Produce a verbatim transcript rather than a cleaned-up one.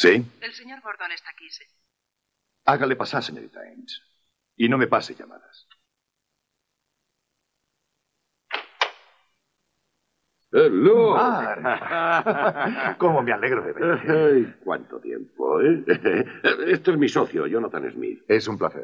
¿Sí? El señor Gordon está aquí, sí. Hágale pasar, señorita Ames. Y no me pase llamadas. ¡Hello! Mar. ¿Cómo me alegro de verte? Ay, ¿cuánto tiempo, eh? Este es mi socio, Jonathan Smith. Es un placer.